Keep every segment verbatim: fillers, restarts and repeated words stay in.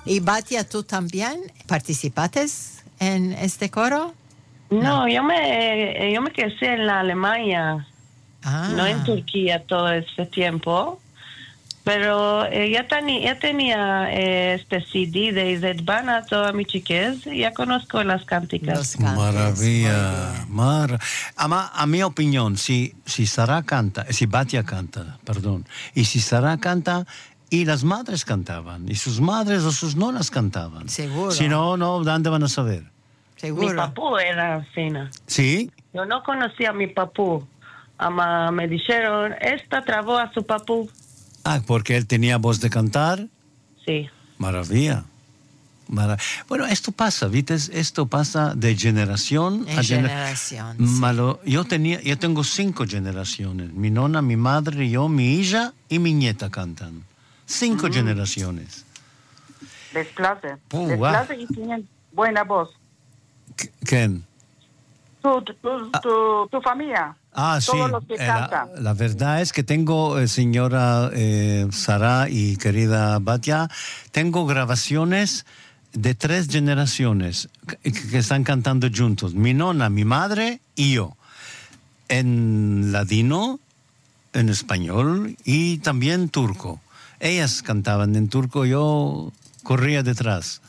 Y Batia, ¿tú también participaste en este coro? No, no. yo me yo me quedé en la Alemania, ah. no en Turquía todo ese tiempo. Pero eh, ya, teni, ya tenía eh, este C D de Izet Bana, toda mi chiquez, ya conozco las cánticas. Maravilla, mar... a, a mi opinión, si, si Sara canta, si Batia canta, perdón, y si Sara canta, y las madres cantaban, y sus madres o sus nonas cantaban. Seguro. Si no, no, ¿dónde van a saber? Seguro. Mi papú era fina. ¿Sí? Yo no conocía a mi papú. Ama, me dijeron, esta trabó a su papú. Ah, porque él tenía voz de cantar. Sí. Maravilla. Marav- bueno, esto pasa, ¿viste? Esto pasa de generación en a gener- generación. Sí. Malo, yo tenía, yo tengo cinco generaciones. Mi nona, mi madre, yo, mi hija y mi nieta cantan. Cinco mm. generaciones. Les place. Uh, Les wow. place y tienen buena voz. ¿Quién? Tu, tu, tu, ah. tu, tu familia. Ah, sí. Todos los que eh, cantan. La, la verdad es que tengo, eh, señora eh, Sara y querida Batia, tengo grabaciones de tres generaciones que, que están cantando juntos. Mi nona, mi madre y yo. En ladino, en español y también turco. Ellas cantaban en turco, yo corría detrás.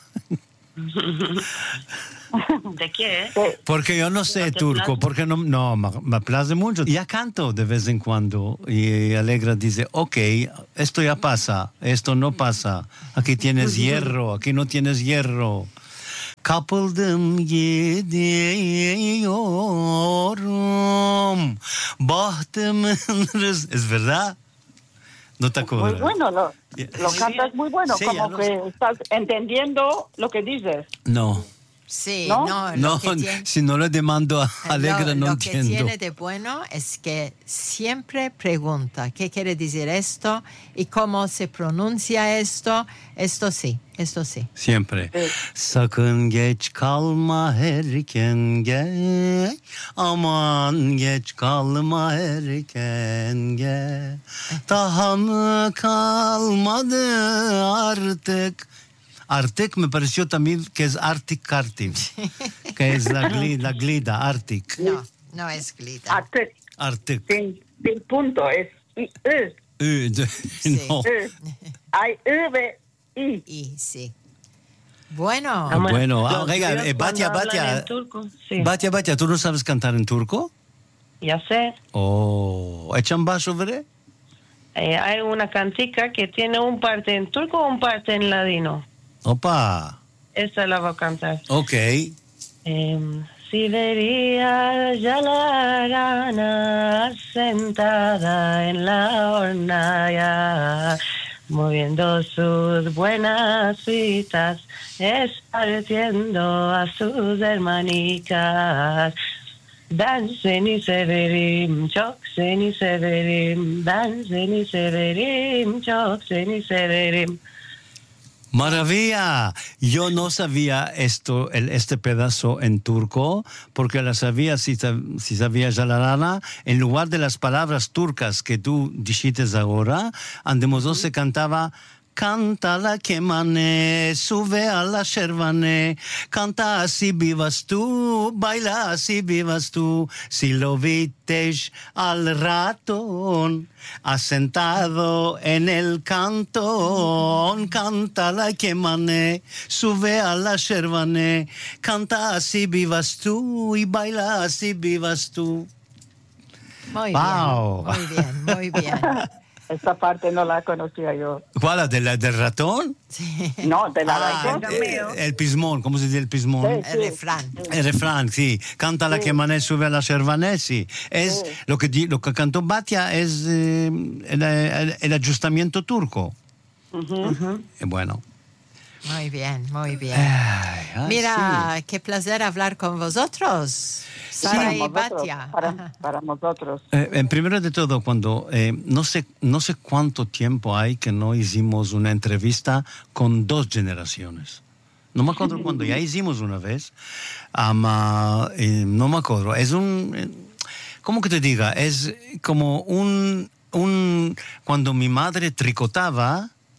¿De qué? Porque yo no sé ¿No turco, place? porque no, no me, me place mucho. Ya canto de vez en cuando y Alegra dice, ok, esto ya pasa, esto no pasa, aquí tienes hierro, aquí no tienes hierro. Kapıldım gidiyorum bahtımın rız... ¿Es verdad? No te acuerdas. Muy bueno, lo, lo Sí. cantas muy bueno, Sí, como no que sé. estás entendiendo lo que dices. No. Sí, ¿No? no, No, lo que tiene, si no le demando a Alegra lo, no lo entiendo. que tiene de bueno es que siempre pregunta qué quiere decir esto y cómo se pronuncia esto. Esto sí, esto sí. Siempre. Evet. Sakın geç kalma erken gel. Aman geç kalma erken gel. Daha mı kalmadı artık? Arctic me pareció también que es Arctic Cartiv, que es la, gli, la glida, Arctic. No, no es glida. Arctic, Arctic. sin, sin punto, es I, Ü, Eh, de- Sí. no. Ü. Hay Ü ve I. Y sí. Bueno, Ah, bueno, ah, Los oiga, judíos eh, Batia, cuando hablan Batia. en turco, sí. Batia, Batia, ¿tú no sabes cantar en turco? Ya sé. Oh, ¿echan vaso, veré? Eh, hay una cantica que tiene un parte en turco y un parte en ladino. Opa, Esa la voy a cantar. ok. Eh, Siberia ya la rana sentada en la hornalla, moviendo sus buenas citas, esparciendo a sus hermanicas. Dancen y severim, choksen y severim, dancen y severim, choksen y severim. Maravilla. Yo no sabía esto, el, este pedazo en turco, porque la sabía, si, si sabía ya la rana, en lugar de las palabras turcas que tú dijiste ahora, Andemozo se cantaba canta la kemane, sube a la shervane, canta así vivas tú, baila así vivas tú, si lo visteis al ratón, asentado en el cantón, canta la kemane, sube a la shervane, canta así vivas tú y baila así vivas tú. muy Wow. bien, muy bien, muy bien. Esta parte no la conocía yo. ¿Cuál? ¿De la, ¿Del ratón? Sí. No, de la Ah, razón. eh, el pismón, ¿cómo se dice el pismón? Sí. El refrán. El refrán, sí. Canta la que mané sube a la cervané, sí. Es, Sí. lo, que, di- lo que cantó Batia es eh, el, el, el ajustamiento turco. Ujú. Eh, bueno. Muy bien, muy bien. Ay, ay, Mira, sí. qué placer hablar con vosotros, Sara Para y nosotros, Batia. Para, para nosotros. Eh, en primero de todo, cuando eh, no sé no sé cuánto tiempo hay que no hicimos una entrevista con dos generaciones. No me acuerdo cuando ya hicimos una vez. Um, uh, eh, no me acuerdo. Es un, eh, ¿cómo que te diga? Es como un, un cuando mi madre tricotaba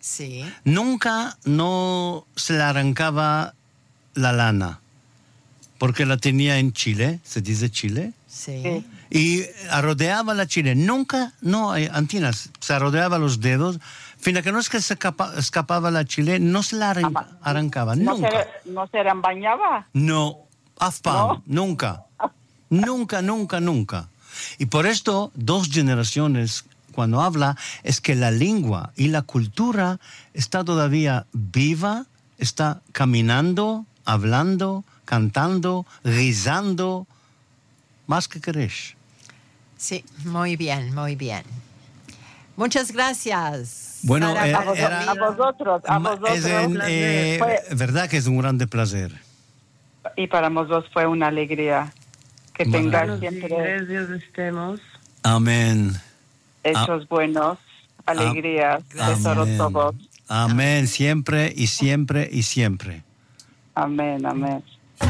Sí. nunca no se le arrancaba la lana, porque la tenía en Chile, se dice Chile, Sí. y rodeaba la Chile. Nunca, no, eh, Antinas, se rodeaba los dedos, fin a que no es que se escapa- escapaba la Chile, no se la arran- Ama- arrancaba, ¿No nunca. se, no se bañaba? No, afpam, ¿No? nunca. Nunca, nunca, nunca. Y por esto, dos generaciones, cuando habla, es que la lengua y la cultura está todavía viva, está caminando, hablando, cantando, rezando, más que querés. Sí, muy bien, muy bien. Muchas gracias. Bueno, Sara, eh, A, para vos- era- a vosotros, a Ma- vosotros. Es en- eh, Fue- verdad que es un grande placer. y para nosotros fue una alegría que Bueno. tengas Buenos siempre días, Dios estemos. Amén. hechos buenos, alegrías, tesoros Amén. todos. Amén, siempre y siempre y siempre. Amén, amén.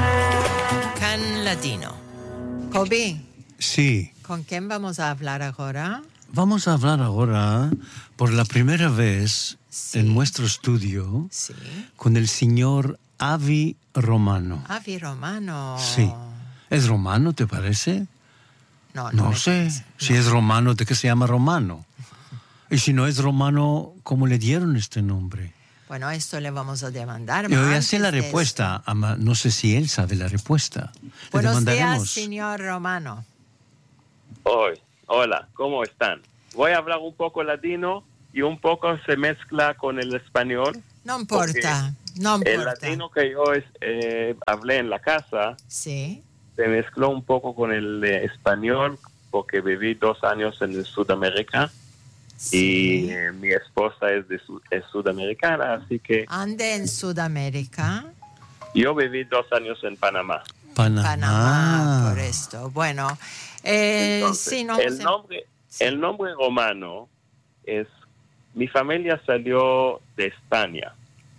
Can Latino. Kobe, Sí. ¿con quién vamos a hablar ahora? Vamos a hablar ahora, por la primera vez Sí. en nuestro estudio, Sí. con el señor Avi Romano. Avi Romano. Sí. ¿Es romano, te parece? No, no, No me sé. parece. Si es romano, ¿de qué se llama romano? Y si no es romano, ¿cómo le dieron este nombre? Bueno, esto le vamos a demandar. Yo más ya sé la antes de respuesta, ama- no sé si él sabe la respuesta. esto. Le Buenos días, demandaremos. señor Romano. Hoy, hola, ¿cómo están? Voy a hablar un poco latino y un poco se mezcla con el español. No importa, no El importa. latino que yo es, eh, hablé en la casa Sí, se mezcló un poco con el eh, español porque viví dos años en Sudamérica sí. y eh, mi esposa es, de Sud- es sudamericana, así que Ande en Sudamérica, yo viví dos años en Panamá. Panamá. Panamá, por esto. Bueno, eh, Entonces, sí, no el sé. nombre, Sí. el nombre romano es, mi familia salió de España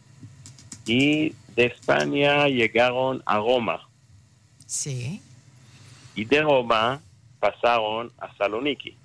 y de España llegaron a Roma Sí, y de Roma pasaron a Saloniki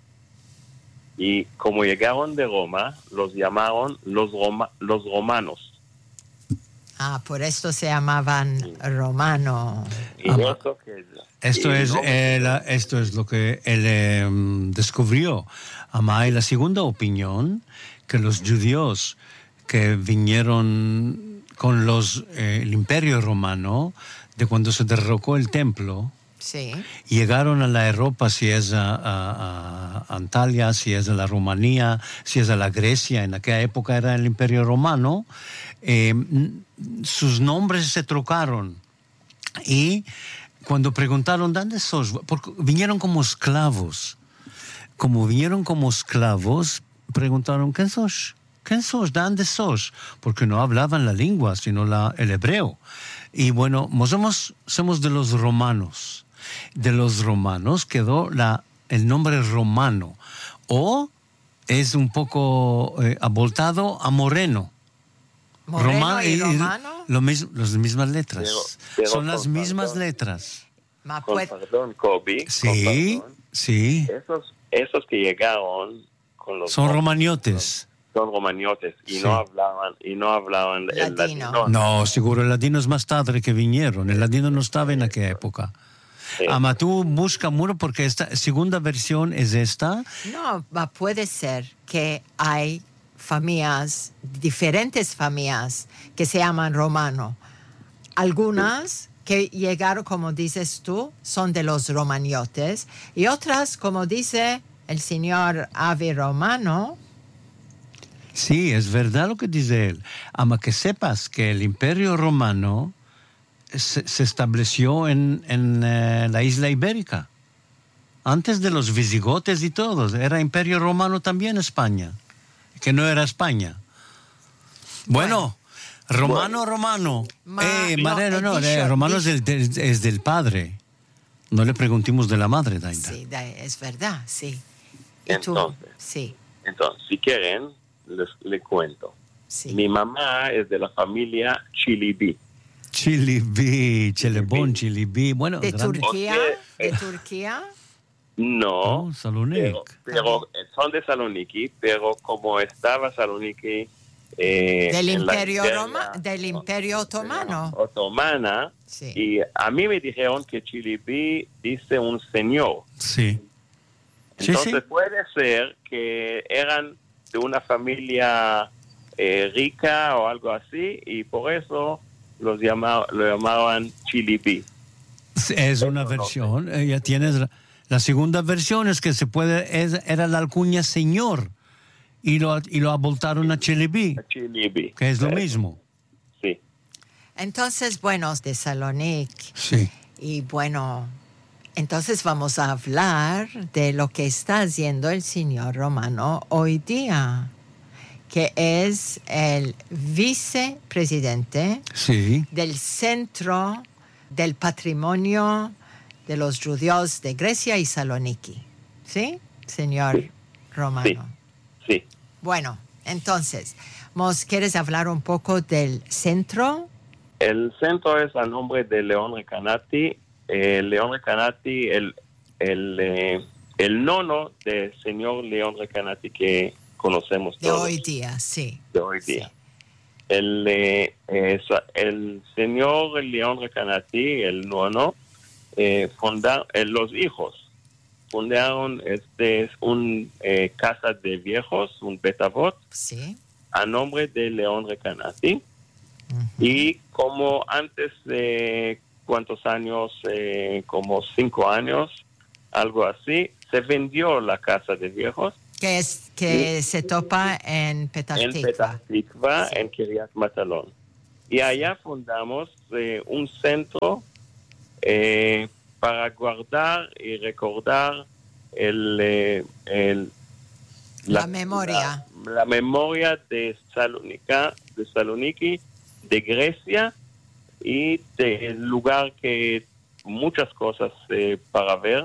y como llegaron de Roma los llamaron los Roma, los romanos. ah, por esto se llamaban Romano. Y Ama- eso que Esto y es, no- eh, la- esto es lo que él eh, descubrió. Ama, y la segunda opinión, que los judíos que vinieron con los, eh, el imperio romano, de cuando se derrocó el templo, Sí, llegaron a la Europa, si es a, a- a Antalya, si es a la Rumanía, si es a la Grecia, en aquella época era el imperio romano, eh, sus nombres se trocaron. Y cuando preguntaron, ¿dónde sos? Porque vinieron como esclavos. Como vinieron como esclavos, preguntaron, ¿quién sos? ¿Quién sos? ¿De dónde sos? Porque no hablaban la lengua, sino la, el hebreo. Y bueno, somos, somos de los romanos. De los romanos quedó la, el nombre romano. O es un poco eh, aboltado a moreno. Moreno Roma- y eh, romano. Lo mis- las mismas letras. Pero- pero Son las con mismas perdón. letras. Ma con pues, perdón, Kobe, con Sí, perdón, sí. esos, esos que llegaron con los Son romaniotes. son romaniotes y Sí. no hablaban y no hablaban el Latino. latino. No, seguro, el latino es más tarde que vinieron. El latino no estaba en aquella época. Sí. Ama, tú busca muro porque esta segunda versión es esta. no, ma puede ser que hay familias, diferentes familias que se llaman Romano. Algunas que llegaron, como dices tú, son de los romaniotes y otras, como dice el señor Avi Romano, Sí, es verdad lo que dice él. Ama, que sepas que el imperio romano se, se estableció en, en eh, la isla ibérica. Antes de los visigotes y todos. Era imperio romano también España. Que no era España. Bueno, romano, romano. Ma- eh, no, madre, no, he no, dicho- eh, romano es dicho- del, del- es del padre. No le preguntemos de la madre, Dainda. sí, da- es verdad, sí. ¿Y tú? Entonces. Sí, Entonces, si quieren, les, les cuento. sí. Mi mamá es de la familia Chilibí. Chilibí, Chelebón, Chilibí. Bueno, ¿De grande. Turquía? Porque- ¿De Turquía? No, No, Salónica. pero, pero son de Saloniki, pero como estaba Saloniki eh, del en la imperio Imperia- Roma, del imperio otomano. otomana, Sí. y a mí me dijeron que Chilibí dice un señor. Sí. Sí, Entonces sí. puede ser que eran de una familia eh, rica o algo así, y por eso los llama, lo llamaban Chilibí. Es una Eso no versión. Eh, ya tienes la, la segunda versión es que se puede es, era la alcuña señor y lo y lo aboltaron a Chilibí, Chilibí. que es lo Eso, mismo. Sí. Entonces, bueno, de Salonique. Sí. Y bueno, entonces vamos a hablar de lo que está haciendo el señor Romano hoy día, que es el vicepresidente Sí. del Centro del Patrimonio de los Judíos de Grecia y Saloniki. ¿Sí, señor Sí. Romano? Sí. Bueno, entonces, ¿nos quieres hablar un poco del centro? El centro es a nombre de León Recanati. Eh, León Recanati, el, el, eh, el nono del señor León Recanati que conocemos De todos. hoy día, sí. De hoy Sí. día. El, eh, es- el señor León Recanati, el nono, eh, funda, eh, los hijos fundaron este es un eh, casa de viejos, un betavot, Sí. a nombre de León Recanati. Ujú. Y como antes de cuántos años, eh, como cinco años, algo así, se vendió la casa de viejos Que es que se topa en Petah en Tikva. Petah Tikva, Sí. en Kiryat Matalon. Y allá fundamos eh, un centro eh, para guardar y recordar el, eh, el- La memoria. la, la memoria de Salónica, de Saloniki, de Grecia, y del lugar que muchas cosas eh, para ver.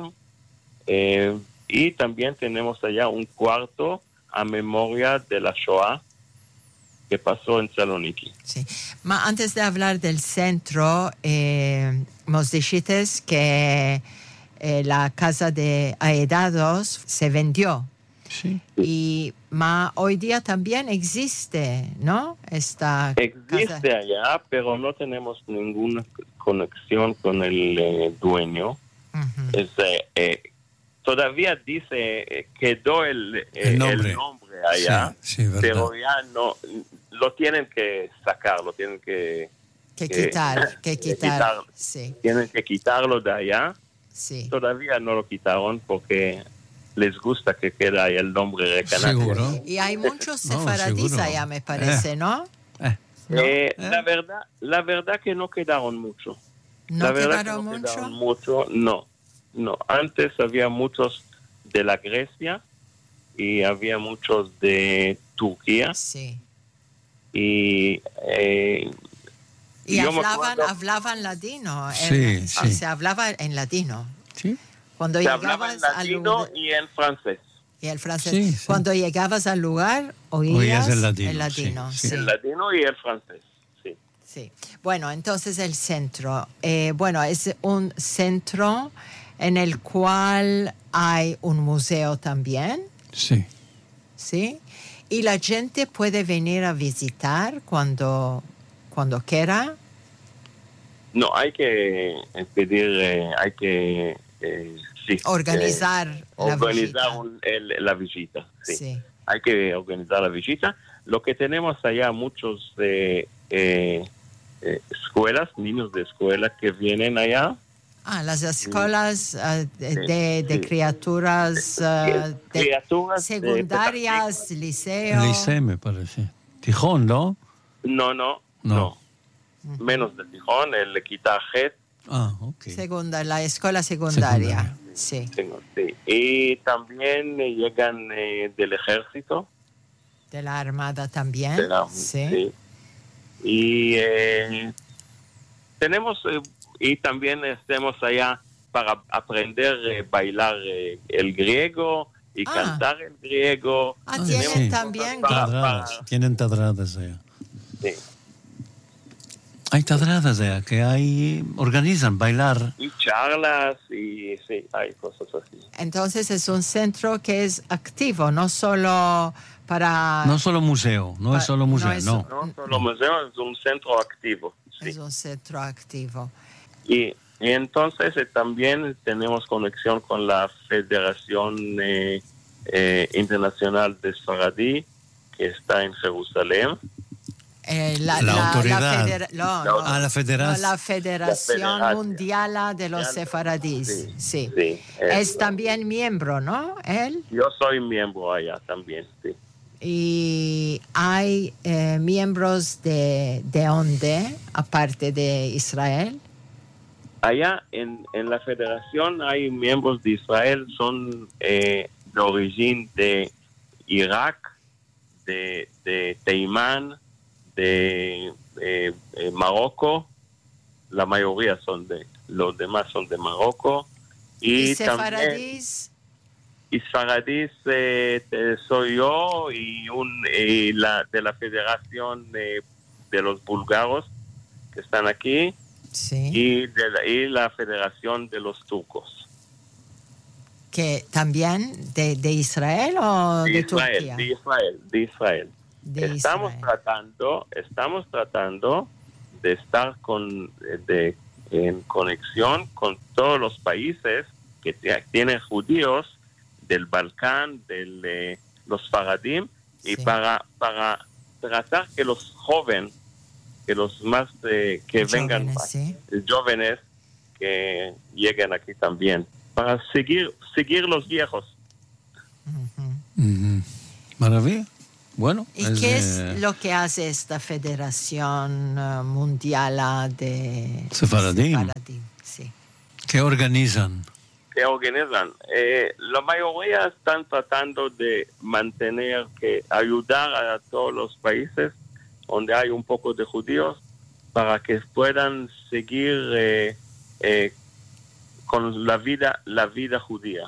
Eh, y también tenemos allá un cuarto a memoria de la Shoah que pasó en Saloniki. Sí. Ma antes de hablar del centro, eh, nos dijiste que eh, la casa de Aedados se vendió. Sí. Y ma hoy día también existe, ¿no? Esta Existe casa. allá, pero no tenemos ninguna conexión con el eh, dueño. Ujú. Es, eh, eh, todavía dice, eh, quedó el, eh, El nombre. el nombre allá, Sí, sí, verdad. pero ya no, lo tienen que sacar, lo tienen que, Que que- quitar, que que quitar. quitar. Sí, tienen que quitarlo de allá. sí. Todavía no lo quitaron porque les gusta que quede ahí el nombre Recanati. Seguro. Y hay muchos No, sefaradís seguro. allá, me parece, ¿no? Eh, ¿No? Eh, ¿Eh? La verdad, la verdad que no quedaron mucho. ¿No la verdad que quedaron no mucho? quedaron mucho, no, no. Antes había muchos de la Grecia y había muchos de Turquía Sí. y eh, Y yo me hablaban, acuerdo- hablaban ladino. Sí, en- sí. Se hablaba en ladino. sí. Cuando se hablaba en llegabas al latino lugar, y en francés. y el francés. Sí, sí. Cuando llegabas al lugar, oías, Oías el latino, el latino, sí, sí. sí. El latino y el francés, sí. Sí. Bueno, entonces el centro. Eh, bueno, es un centro en el cual hay un museo también, Sí. ¿sí? Y la gente puede venir a visitar cuando, cuando quiera. No, hay que eh, pedir, eh, hay que eh, sí, Organizar eh, la organizar visita. un- el- la visita. Sí. Sí. Hay que organizar la visita. Lo que tenemos allá, muchos eh, eh, eh, escuelas, niños de escuela que vienen allá. Ah, las escuelas ah, de, de- de Sí. criaturas ah, de Criaturas de secundarias, liceo. Liceo me parece. Tijón, ¿no? No, no, No. no. Menos de Tijón, el Quitajet. Ah, ok. Segunda, la escuela secundaria. Secundaria. Sí. tengo, sí. Y también eh, llegan eh, del ejército. De la Armada también. de la- sí. sí. Y eh, tenemos, eh, y también estemos allá para aprender a bailar eh, el griego y Ah. cantar el griego. Ah, Ah, tienen sí. también. Para- Tadradas. para- Tienen tadradas allá. Sí. Hay tadradas allá que hay, organizan bailar. Y charlas y sí, hay cosas así. Entonces es un centro que es activo, no solo para... No solo museo, no es solo museo, no. es, no. No solo museo, es un centro activo. Sí. Es un centro activo. Y, y entonces eh, también tenemos conexión con la Federación eh, eh, Internacional de Sfaradí, que está en Jerusalén. Eh, la, la, la autoridad. La, federa- no, no, ah, la, federación. no, la Federación la Federación Mundial de los Sefaradís. Sí, sí. sí es, es también miembro, ¿no? Él. Yo soy miembro allá también, sí. Y hay eh, miembros de, de dónde, aparte de Israel. Allá en, en la Federación hay miembros de Israel, son eh, de origen de Irak, de, de Teimán, de eh, eh, Marruecos, la mayoría son de, los demás son de Marruecos. Y, ¿Y sefaradís? Y sefaradís eh, soy yo y, un, y la de la Federación de, de los búlgaros que están aquí. Sí. Y, de la, y la Federación de los Turcos. ¿Que también de, de Israel o de, de Israel, Turquía? De Israel, de Israel. De estamos Israel. tratando, estamos tratando de estar con, de, en conexión con todos los países que t- tienen judíos del Balcán, de eh, los Faradim, y Sí. para, para tratar que los jóvenes, que los más eh, que Los vengan jóvenes, más, sí. jóvenes que lleguen aquí también, para seguir, seguir los viejos. Uh-huh. Mm-hmm. Maravilla. Bueno. ¿Y es, qué eh, es lo que hace esta Federación uh, Mundial de Sefaradim? Sefaradim? Sí. ¿Qué organizan? Que organizan. Eh, la mayoría están tratando de mantener, que ayudar a todos los países donde hay un poco de judíos para que puedan seguir eh, eh, con la vida, la vida judía.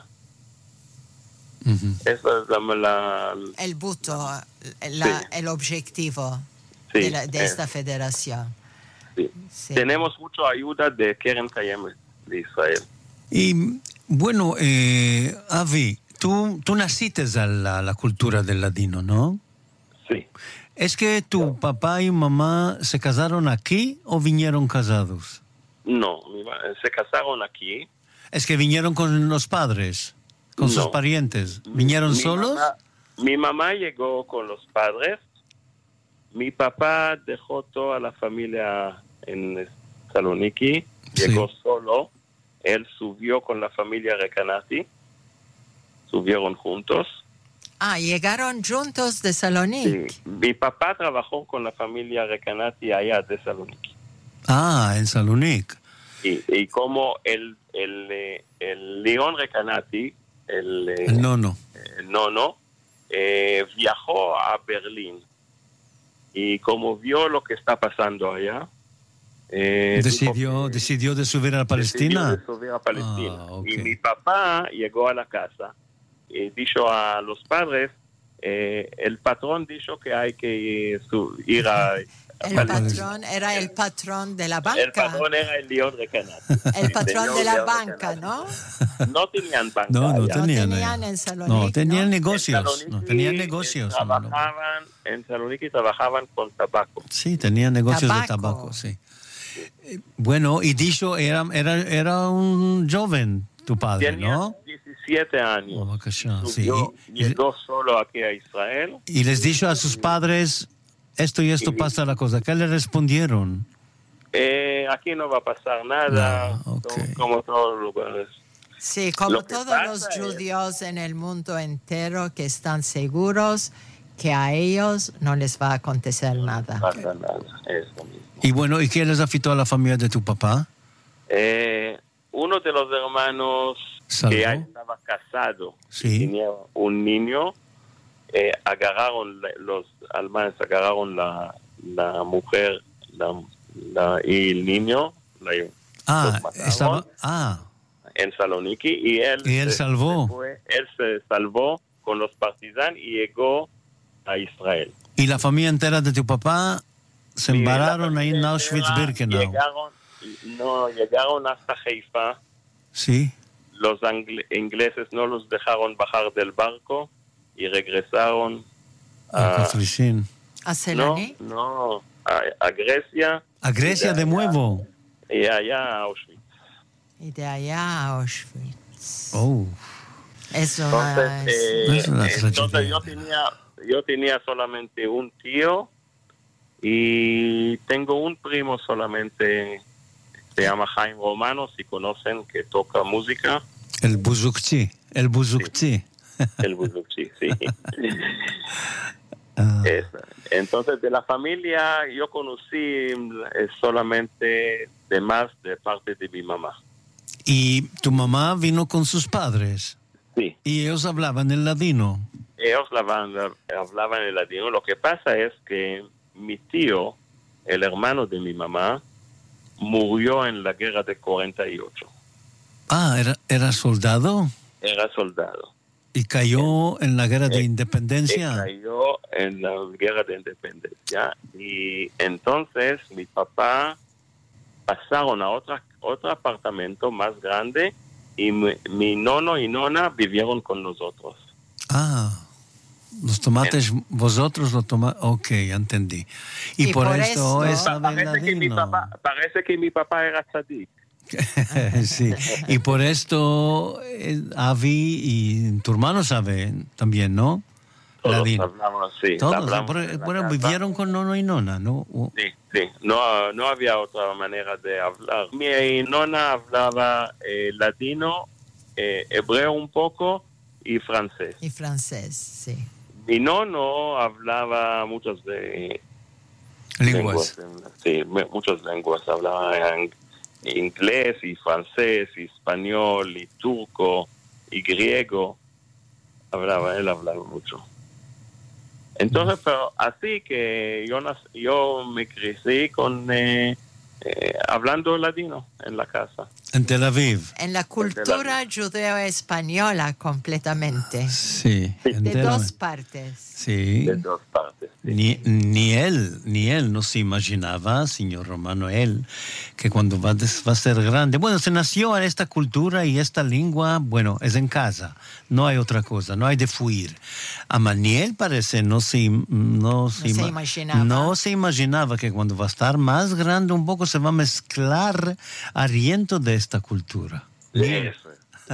Uh-huh. Eso es la, la El buto, la, sí. el objetivo Sí, de, la, de eh, esta federación. sí. Sí. Tenemos mucha ayuda de Keren Kayemet de Israel. Y bueno, eh, Avi, tú, tú naciste a la, la cultura del ladino, ¿no? Sí. ¿Es que tu papá y mamá se casaron aquí o vinieron casados? No, se casaron aquí. Es que vinieron con los padres, con No. sus parientes. ¿Vinieron mi solos? Mamá, mi mamá llegó con los padres. Mi papá dejó toda la familia en Saloniki. Llegó Sí. solo. Él subió con la familia Recanati. Subieron juntos. Ah, llegaron juntos de Salonique. Sí. Mi papá trabajó con la familia Recanati allá de Saloniki. Ah, en Salonique. Y, y como el, el, eh, el León Recanati, el, eh, El nono. el nono, eh, viajó a Berlín. Y como vio lo que está pasando allá, eh, ¿Decidió, dijo que- ¿Decidió de subir a Palestina? decidió de subir a Palestina. Ah, ok. Y mi papá llegó a la casa y dijo a los padres, eh, el patrón dijo que hay que su- ir a, a El Palestina. patrón era el patrón de la banca. El patrón era el León Recanati. El patrón de la León banca, Recanati. ¿no? No tenían banca. No, no allá. tenían. No tenían eh. en Salonique, No, tenían ¿no? negocios. En Saloniki, No, tenían eh, negocios. Trabajaban, en Saloniki trabajaban con tabaco. Sí, tenían negocios Tabaco. de tabaco, sí. Eh, Bueno, y dicho, era, era, era un joven tu padre, Tenía ¿no? diecisiete años. Oh, bacachá, sí. Subió, Y, llegó solo aquí a Israel. y les dijo a sus padres, esto y esto Sí. pasa la cosa. ¿Qué le respondieron? Eh, aquí no va a pasar nada, Nada, ok. son como todos los lugares. Sí, como Lo que todos pasa los es- judíos en el mundo entero que están seguros que a ellos no les va a acontecer nada. No pasa nada, es lo mismo. Y bueno, ¿y qué les afectó a la familia de tu papá? Eh, uno de los hermanos ¿Salvo? que ya estaba casado, Sí. tenía un niño, eh, agarraron la- los alemanes, agarraron la, la mujer la, la- y el niño, la, Ah, los mataron estaba... Ah, en Saloniki y él, Y él se- salvó. se fue, él se salvó con los partisanos y llegó a Israel. y la familia entera de tu papá se Y la embararon ahí en familia Auschwitz-Birkenau. Llegaron, no, llegaron hasta Haifa. Sí. Los angle- ingleses no los dejaron bajar del barco y regresaron A Cafricín. ¿A Selani? No, no, a, a Grecia. A Grecia de, de nuevo. Y allá a Auschwitz. Y de allá a Auschwitz. Oh. Eso entonces, es... eh, es una entonces yo tenía, yo tenía solamente un tío y tengo un primo solamente, se llama Jaime Romano, si conocen, que toca música. El buzukchi, el buzukchi. Sí. El buzukchi, sí. Ah. Entonces, de la familia yo conocí eh, solamente de más de parte de mi mamá. ¿Y tu mamá vino con sus padres? Sí. ¿Y ellos hablaban el ladino? Ellos hablaban, hablaban el ladino. Lo que pasa es que mi tío, el hermano de mi mamá, murió en la guerra de cuarenta y ocho. Ah, ¿era, era soldado? Era soldado. ¿Y cayó en la guerra de independencia? Y cayó en la guerra de independencia. Y entonces mi papá pasaron a otra, otro apartamento más grande y mi, mi nono y nona vivieron con nosotros. Ah, los tomates, en, vosotros lo tomaste. Ok, entendí. Y, y por, por eso es parece que, mi papá, parece que mi papá era tzadik. Sí, y por esto eh, Avi y tu hermano sabe también, ¿no? Todos Ladino. Hablamos, sí. Todos, hablamos pero, bueno, vivieron con nono y nona, ¿no? Sí, sí, no, no había otra manera de hablar. Mi nona hablaba eh, latino, eh, hebreo un poco y francés. Y francés, sí. Mi nono hablaba muchas de lenguas. lenguas sí, muchas lenguas, hablaba en inglés y francés y español y turco y griego. Hablaba, él hablaba mucho. Entonces, pero así que yo, yo me crecí con eh, eh, hablando latino en la casa. En Tel Aviv. En la cultura judeo-española completamente. Sí. De dos partes. Sí. De dos partes. Sí. Ni, ni él, ni él no se imaginaba, señor Romano, él, que cuando va, va a ser grande, bueno, se nació en esta cultura y esta lengua, bueno, es en casa, no hay otra cosa, no hay de fuir. A Maniel parece, no se, no se, no se imaginaba. No se imaginaba que cuando va a estar más grande un poco se va a mezclar aliento de esta cultura. Eso.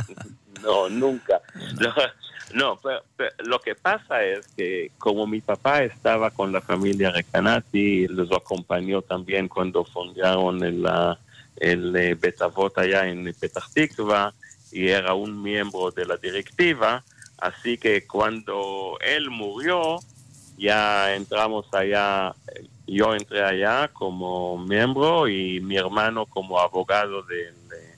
No, nunca. No. No, pero, pero lo que pasa es que como mi papá estaba con la familia Recanati, los acompañó también cuando fundaron el, el, el Betavot allá en Petah Tikva y era un miembro de la directiva, así que cuando él murió, ya entramos allá, yo entré allá como miembro y mi hermano como abogado de,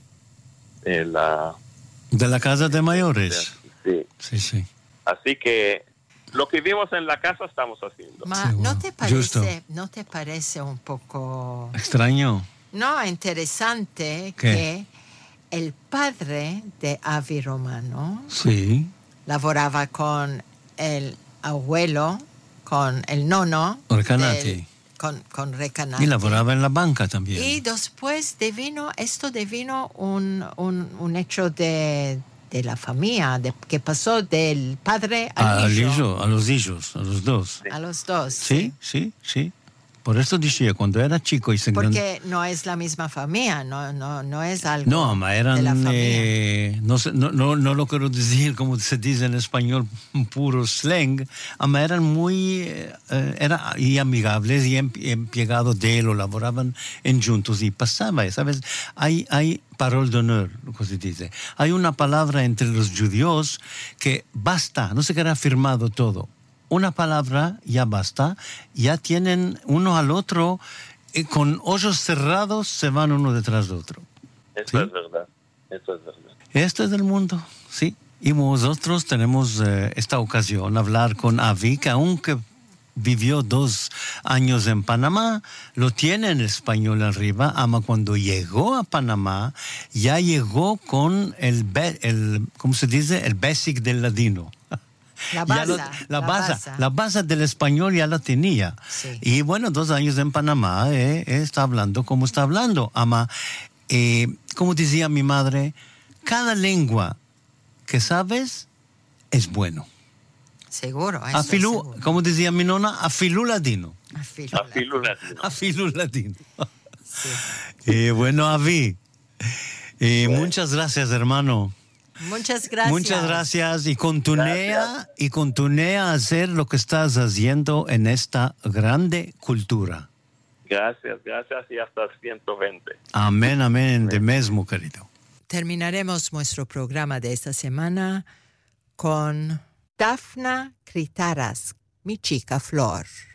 de, de la... De la Casa de Mayores. De, Sí. sí, sí. Así que lo que vimos en la casa estamos haciendo. Ma, sí, ¿no te parece, Justo. no te parece un poco extraño? No, interesante ¿Qué? Que el padre de Avi Romano sí. laboraba con el abuelo, con el nono Recanati. Del, con, con Recanati. Y laboraba en la banca también. Y después devino, esto devino un, un, un hecho de de la familia, de, que pasó del padre al hijo. hijo. A los hijos, a los dos. A los dos. Sí, sí, sí. Por eso decía, cuando era chico y se Porque no es la misma familia, no, no, no es algo no, ma eran, de la familia. Eh, no, sé, no, no, no lo quiero decir como se dice en español, puro slang, ama eran muy eh, era, y amigables y empleados de él, o laboraban en juntos y pasaba, ¿sabes? Hay, hay parole d'honneur, lo que se dice. Hay una palabra entre los judíos que basta, no se queda firmado todo. Una palabra ya basta, ya tienen uno al otro, eh, con ojos cerrados se van uno detrás de otro. Eso ¿sí? es verdad, eso es verdad. Esto es el mundo, sí. Y nosotros tenemos eh, esta ocasión, hablar con Avi, que aunque vivió dos años en Panamá, lo tiene en español arriba, ama cuando llegó a Panamá, ya llegó con el, el ¿cómo se dice? El basic del ladino. La base, lo, la, la, base, base. la base del español ya la tenía. Sí. Y bueno, dos años en Panamá, eh, está hablando como está hablando. Ama, eh, como decía mi madre, cada lengua que sabes es bueno. Seguro. Eso Afilú, seguro. como decía mi nona, afilú ladino. Afilú. Afilú latino. Afilú ladino. Sí. Eh, bueno, Avi, eh, Bueno. muchas gracias, hermano. Muchas gracias. Muchas gracias y continúa Gracias. y continúa a hacer lo que estás haciendo en esta grande cultura. Gracias, gracias y hasta ciento veinte. Amén, amén, de mesmo, querido. Terminaremos nuestro programa de esta semana con Dafna Critaras, mi chica Flor.